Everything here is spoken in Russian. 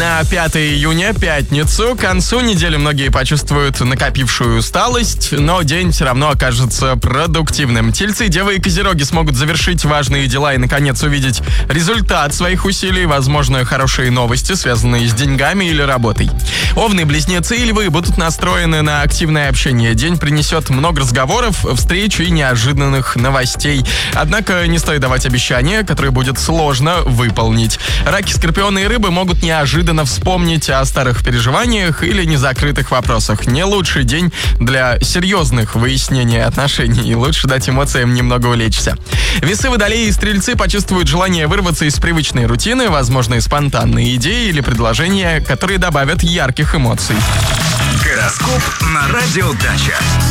На 5 июня, пятницу, к концу недели многие почувствуют накопившую усталость, но день все равно окажется продуктивным. Тельцы, девы и козероги смогут завершить важные дела и, наконец, увидеть результат своих усилий, возможно, хорошие новости, связанные с деньгами или работой. Овны, близнецы и львы будут настроены на активное общение. День принесет много разговоров, встреч и неожиданных новостей. Однако не стоит давать обещания, которые будет сложно выполнить. Раки, скорпионы и рыбы могут неожиданно вспомнить о старых переживаниях или незакрытых вопросах. Не лучший день для серьезных выяснений отношений, и лучше дать эмоциям немного улечься. Весы, водолеи и стрельцы почувствуют желание вырваться из привычной рутины, возможно, спонтанные идеи или предложения, которые добавят ярких эмоций. Гороскоп на Радио Дача.